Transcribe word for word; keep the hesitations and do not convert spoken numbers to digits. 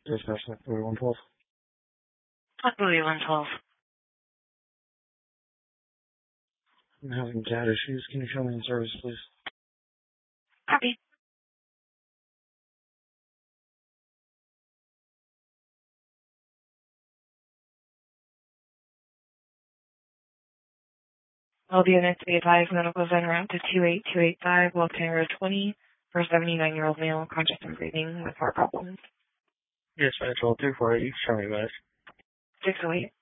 Dispatch Louis one twelve. Louis one twelve. I'm having cat issues. Can you show me in service, please? Copy. All the units be advised medical center route to two eight two eight five, Walton Road twenty, for a seventy-nine-year-old male, conscious and breathing with heart problems. Dispatch all three four eight, show me guys. six oh eight.